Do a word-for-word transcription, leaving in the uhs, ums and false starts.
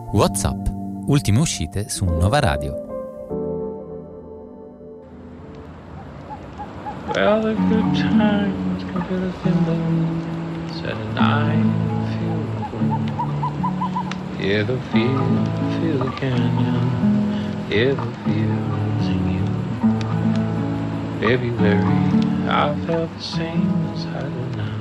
WhatsApp, ultime uscite su Nova Radio. Well, the good times can feel the thimbles and I feel the gold. Hear the feel, feel the canyon, hear the feels in you. February, I felt the same as I do now.